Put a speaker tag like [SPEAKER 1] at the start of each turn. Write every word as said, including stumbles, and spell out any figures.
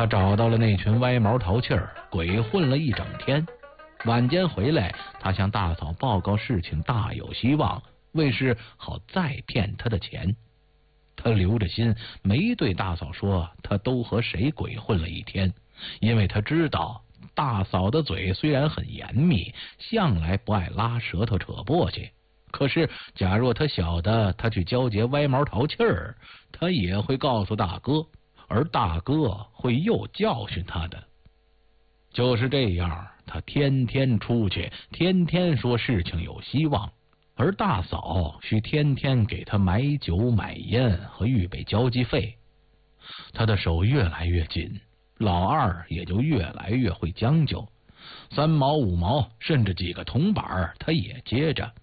[SPEAKER 1] 他找到了那群歪毛淘气儿，鬼混了一整天。晚间回来，他向大嫂报告事情大有希望，为是好再骗他的钱。他留着心，没对大嫂说他都和谁鬼混了一天，因为他知道大嫂的嘴虽然很严密，向来不爱拉舌头扯簸箕，可是假若他晓得他去交结歪毛淘气儿，他也会告诉大哥，而大哥会又教训他的。就是这样，他天天出去，天天说事情有希望，而大嫂需天天给他买酒买烟和预备交际费。他的手越来越紧，老二也就越来越会将就，三毛五毛甚至几个铜板他也接着。